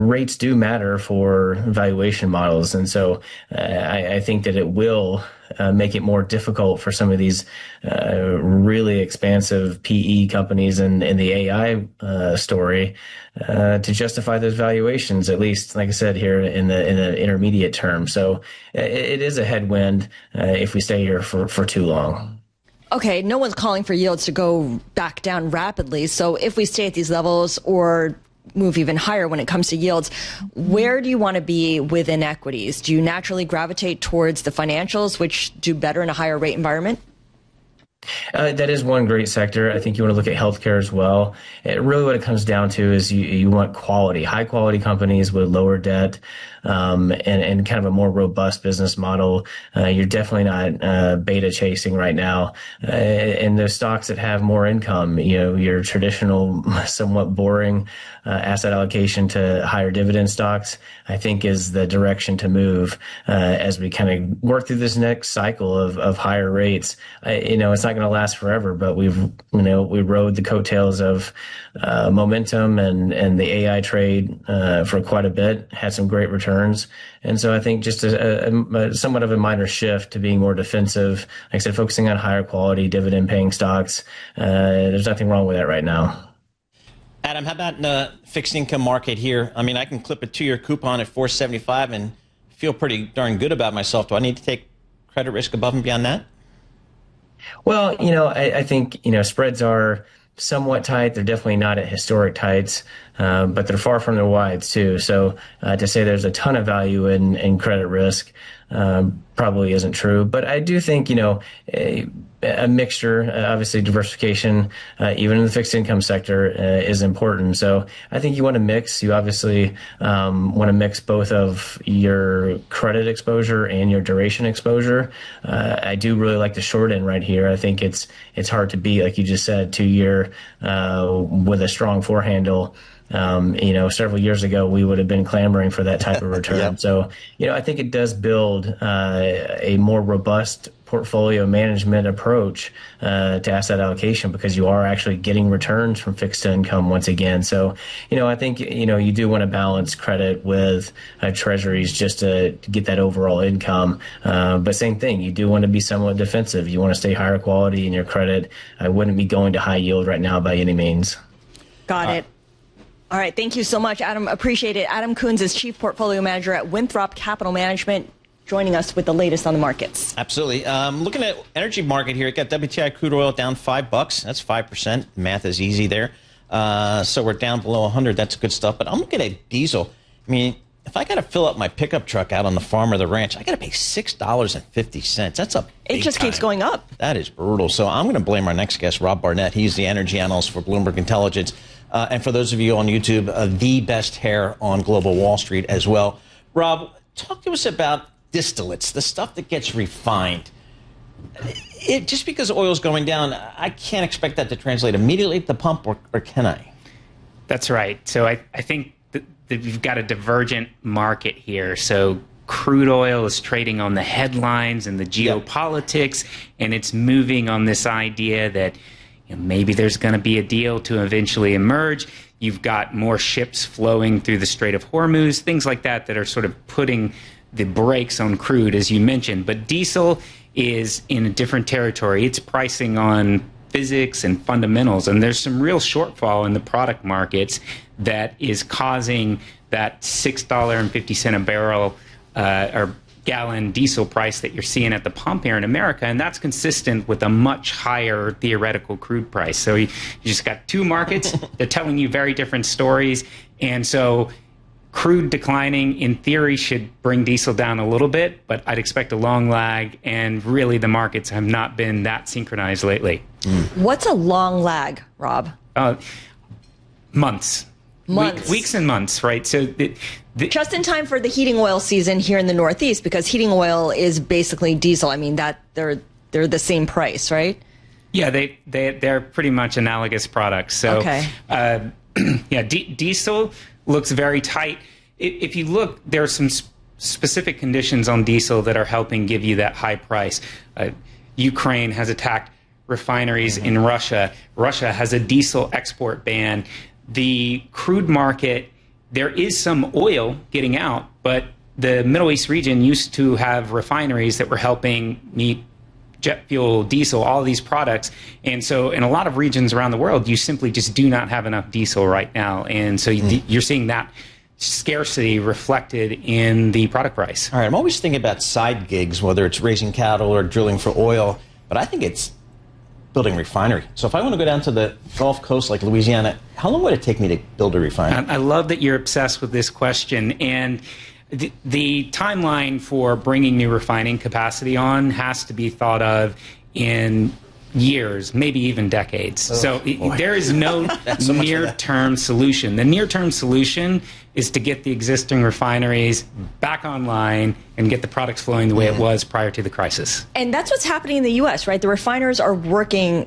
rates do matter for valuation models. And so I think that it will make it more difficult for some of these really expansive PE companies and in the AI story to justify those valuations, at least, like I said, here in the intermediate term. So it is a headwind if we stay here for too long. Okay, no one's calling for yields to go back down rapidly. So if we stay at these levels or move even higher when it comes to yields, where do you want to be within equities? Do you naturally gravitate towards the financials, which do better in a higher rate environment? That is one great sector. I think you want to look at healthcare as well. Really what it comes down to is you want quality, high quality companies with lower debt, and kind of a more robust business model. You're definitely not beta chasing right now. And those stocks that have more income, your traditional, somewhat boring asset allocation to higher dividend stocks, I think is the direction to move as we kind of work through this next cycle of higher rates. It's not going to last forever, but we rode the coattails of momentum and the AI trade for quite a bit, had some great returns. And so I think just a somewhat of a minor shift to being more defensive, like I said, focusing on higher quality dividend paying stocks. There's nothing wrong with that right now. Adam, how about in the fixed income market here? I mean, I can clip a 2-year coupon at 4.75 and feel pretty darn good about myself. Do I need to take credit risk above and beyond that? Well, I think, spreads are somewhat tight. They're definitely not at historic tights, but they're far from their wides too. So to say there's a ton of value in credit risk probably isn't true. But I do think, a mixture, obviously diversification, even in the fixed income sector is important. So I think you want to mix. You obviously want to mix both of your credit exposure and your duration exposure. I do really like the short end right here. I think it's hard to beat, like you just said, 2-year with a strong four handle. Several years ago, we would have been clamoring for that type of return. Yep. So, I think it does build a more robust portfolio management approach to asset allocation because you are actually getting returns from fixed income once again. So, I think, you do want to balance credit with treasuries just to get that overall income. But same thing, you do want to be somewhat defensive. You want to stay higher quality in your credit. I wouldn't be going to high yield right now by any means. Got it. All right. Thank you so much, Adam. Appreciate it. Adam Coons is Chief Portfolio Manager at Winthrop Capital Management, joining us with the latest on the markets. Absolutely. Looking at energy market here, it got WTI crude oil down $5. That's 5%. Math is easy there. So we're down below 100. That's good stuff. But I'm looking at diesel. I mean, if I got to fill up my pickup truck out on the farm or the ranch, I got to pay $6.50. That's a big It just time. Keeps going up. That is brutal. So I'm going to blame our next guest, Rob Barnett. He's the energy analyst for Bloomberg Intelligence. And for those of you on YouTube, the best hair on Global Wall Street as well. Rob, talk to us about distillates, the stuff that gets refined. Just because oil is going down, I can't expect that to translate immediately at the pump, or can I? That's right. So I think that we've got a divergent market here. So crude oil is trading on the headlines and the geopolitics, and it's moving on this idea that maybe there's going to be a deal to eventually emerge. You've got more ships flowing through the Strait of Hormuz, things like that are sort of putting the brakes on crude, as you mentioned. But diesel is in a different territory. It's pricing on physics and fundamentals, and there's some real shortfall in the product markets that is causing that $6.50 a barrel or gallon diesel price that you're seeing at the pump here in America, and that's consistent with a much higher theoretical crude price. So you just got two markets. They're telling you very different stories, and so crude declining, in theory, should bring diesel down a little bit, but I'd expect a long lag, and really the markets have not been that synchronized lately. What's a long lag, Rob? Months. Weeks and months, right? So just in time for the heating oil season here in the Northeast, because heating oil is basically diesel. I mean, that they're the same price, right? Yeah, they're pretty much analogous products. So, okay. Diesel looks very tight. If you look, there are some specific conditions on diesel that are helping give you that high price. Ukraine has attacked refineries in Russia. Russia has a diesel export ban. The crude market there is some oil getting out, but the Middle East region used to have refineries that were helping meet jet fuel, diesel, all of these products. And so in a lot of regions around the world, you simply just do not have enough diesel right now. And so you're seeing that scarcity reflected in the product price. All right, I'm always thinking about side gigs, whether it's raising cattle or drilling for oil, but I think it's building a refinery. So if I want to go down to the Gulf Coast like Louisiana, how long would it take me to build a refinery? I love that you're obsessed with this question. And the timeline for bringing new refining capacity on has to be thought of in years, maybe even decades. There is no near-term solution. The near-term solution is to get the existing refineries back online and get the products flowing the way it was prior to the crisis. And that's what's happening in the U.S., right? The refineries are working,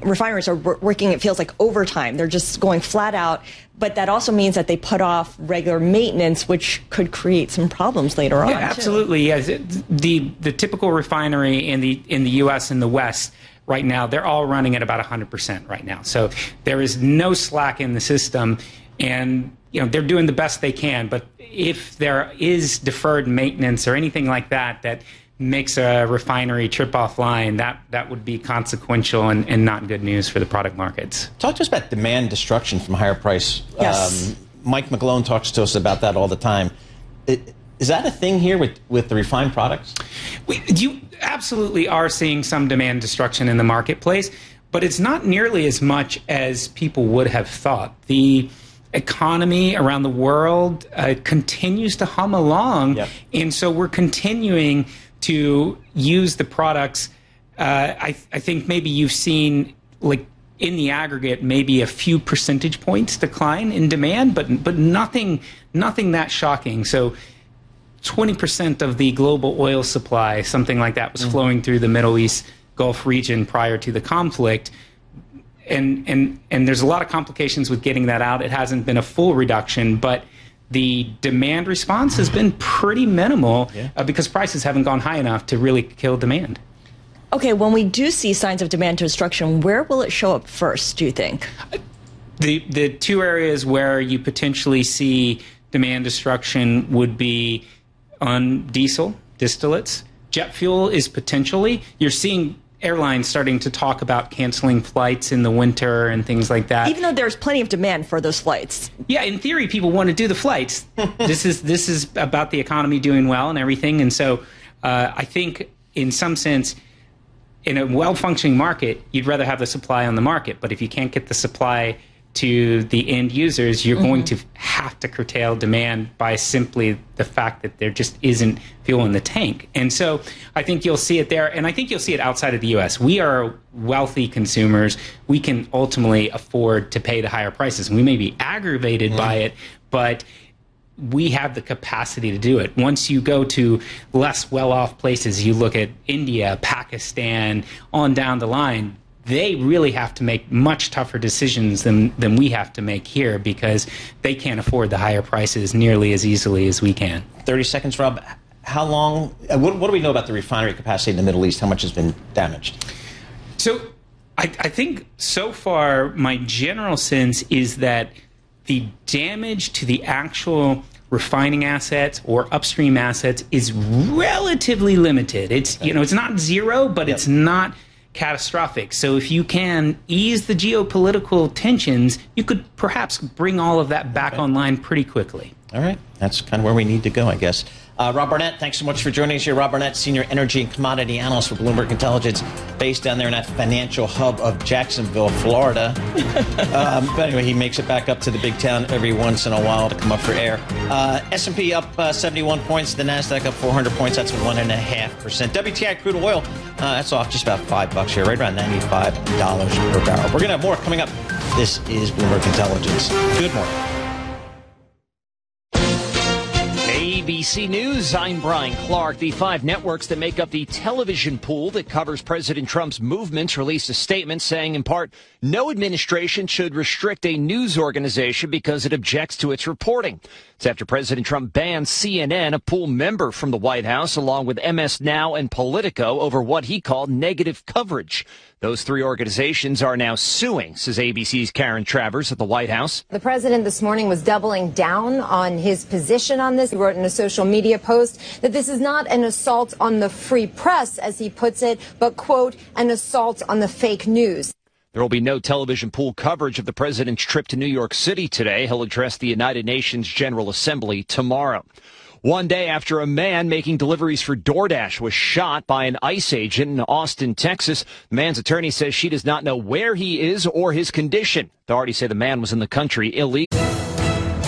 it feels like overtime. They're just going flat out. But that also means that they put off regular maintenance, which could create some problems later on. Yeah, absolutely. Yes. The typical refinery in the U.S. and the West right now, they're all running at about 100% right now. So there is no slack in the system, and they're doing the best they can. But if there is deferred maintenance or anything like that that makes a refinery trip offline, that would be consequential and not good news for the product markets. Talk to us about demand destruction from higher price. Yes. Mike McGlone talks to us about that all the time. Is that a thing here with the refined products? You absolutely are seeing some demand destruction in the marketplace, but it's not nearly as much as people would have thought. The economy around the world continues to hum along, and so we're continuing to use the products. I think maybe you've seen, like, in the aggregate, maybe a few percentage points decline in demand, but nothing that shocking. So 20% of the global oil supply, something like that, was flowing through the Middle East Gulf region prior to the conflict. And there's a lot of complications with getting that out. It hasn't been a full reduction, but the demand response has been pretty minimal because prices haven't gone high enough to really kill demand. Okay, when we do see signs of demand destruction, where will it show up first, do you think? The two areas where you potentially see demand destruction would be on diesel, distillates. Jet fuel is potentially, you're seeing airlines starting to talk about canceling flights in the winter and things like that. Even though there's plenty of demand for those flights. Yeah, in theory, people want to do the flights. This is about the economy doing well and everything. And so I think in some sense, in a well-functioning market, you'd rather have the supply on the market. But if you can't get the supply to the end users, you're going to have to curtail demand by simply the fact that there just isn't fuel in the tank. And so I think you'll see it there, and I think you'll see it outside of the U.S. We are wealthy consumers. We can ultimately afford to pay the higher prices. We may be aggravated by it, but we have the capacity to do it. Once you go to less well-off places, you look at India, Pakistan, on down the line, they really have to make much tougher decisions than we have to make here because they can't afford the higher prices nearly as easily as we can. 30 seconds, Rob. How long, what do we know about the refinery capacity in the Middle East? How much has been damaged? So I think so far my general sense is that the damage to the actual refining assets or upstream assets is relatively limited. It's, it's not zero, but it's not catastrophic. So if you can ease the geopolitical tensions, you could perhaps bring all of that back online pretty quickly. All right. That's kind of where we need to go, I guess. Rob Barnett, thanks so much for joining us here. Rob Barnett, Senior Energy and Commodity Analyst for Bloomberg Intelligence, based down there in that financial hub of Jacksonville, Florida. But anyway, he makes it back up to the big town every once in a while to come up for air. S&P up 71 points. The NASDAQ up 400 points. That's 1.5%. WTI crude oil, that's off just about $5 here, right around $95 per barrel. We're going to have more coming up. This is Bloomberg Intelligence. Good morning. ABC News, I'm Brian Clark. The 5 networks that make up the television pool that covers President Trump's movements released a statement saying, in part, no administration should restrict a news organization because it objects to its reporting. It's after President Trump banned CNN, a pool member from the White House, along with MS Now and Politico, over what he called negative coverage. Those 3 organizations are now suing, says ABC's Karen Travers at the White House. The president this morning was doubling down on his position on this. He wrote in a social media post that this is not an assault on the free press, as he puts it, but, quote, an assault on the fake news. There will be no television pool coverage of the president's trip to New York City today. He'll address the United Nations General Assembly tomorrow. One day after a man making deliveries for DoorDash was shot by an ICE agent in Austin, Texas, the man's attorney says she does not know where he is or his condition. Authorities say the man was in the country illegally.